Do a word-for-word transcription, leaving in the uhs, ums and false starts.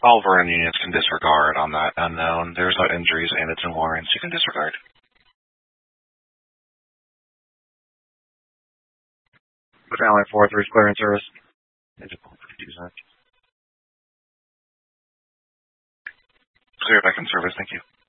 All Vernon units can disregard on that unknown. There's no injuries and it's in warrants. You can disregard. Battalion four three is clear in service. Clear back in service. Thank you.